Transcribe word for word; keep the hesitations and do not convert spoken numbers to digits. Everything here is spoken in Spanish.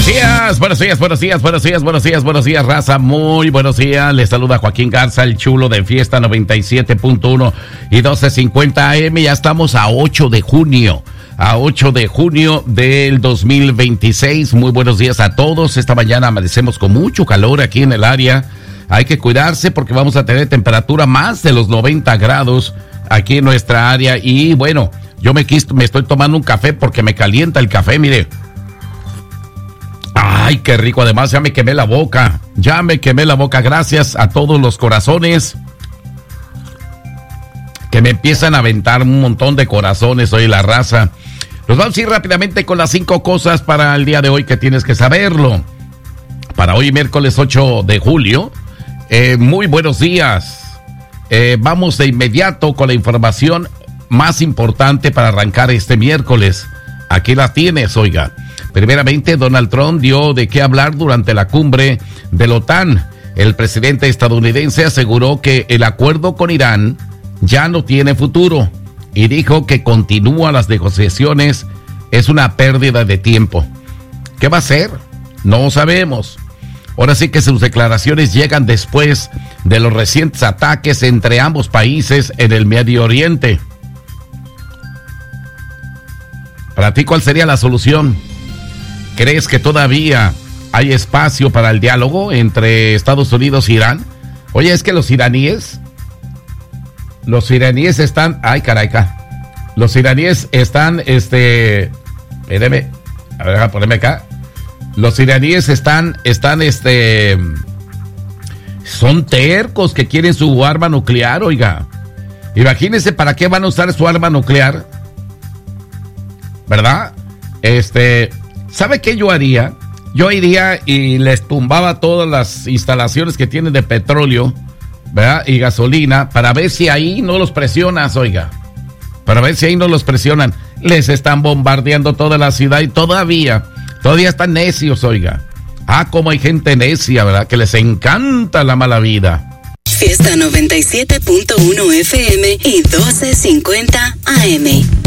Buenos días, buenos días, buenos días, buenos días, buenos días, buenos días, raza, muy buenos días. Les saluda Joaquín Garza, el chulo de Fiesta noventa y siete punto uno y doce cincuenta A M. Ya estamos a ocho de junio, a ocho de junio del dos mil veintiséis. Muy buenos días a todos. Esta mañana amanecemos con mucho calor aquí en el área. Hay que cuidarse porque vamos a tener temperatura más de los noventa grados aquí en nuestra área. Y bueno, yo me, quis, me estoy tomando un café porque me calienta el café, mire. Ay, qué rico, además ya me quemé la boca, ya me quemé la boca, gracias a todos los corazones que me empiezan a aventar un montón de corazones hoy la raza. Nos vamos a ir rápidamente con las cinco cosas para el día de hoy que tienes que saberlo. Para hoy miércoles ocho de julio, eh, muy buenos días, eh, vamos de inmediato con la información más importante para arrancar este miércoles. Aquí la tienes, oiga. Primeramente, Donald Trump dio de qué hablar durante la cumbre de la OTAN. El presidente estadounidense aseguró que el acuerdo con Irán ya no tiene futuro y dijo que continúan las negociaciones, es una pérdida de tiempo. ¿Qué va a hacer? No sabemos. Ahora sí que sus declaraciones llegan después de los recientes ataques entre ambos países en el Medio Oriente. Para ti, ¿cuál sería la solución? ¿Crees que todavía hay espacio para el diálogo entre Estados Unidos e Irán? Oye, es que los iraníes, los iraníes están, ay caray, los iraníes están, este, espérame, a ver, déjame ponerme acá. Los iraníes están, están, este, son tercos que quieren su arma nuclear, oiga. Imagínense para qué van a usar su arma nuclear, ¿verdad? Este... ¿Sabe qué yo haría? Yo iría y les tumbaba todas las instalaciones que tienen de petróleo, ¿verdad? Y gasolina, para ver si ahí no los presionas, oiga. Para ver si ahí no los presionan. Les están bombardeando toda la ciudad y todavía, todavía están necios, oiga. Ah, como hay gente necia, ¿verdad? Que les encanta la mala vida. Fiesta noventa y siete punto uno F M y doce cincuenta A M.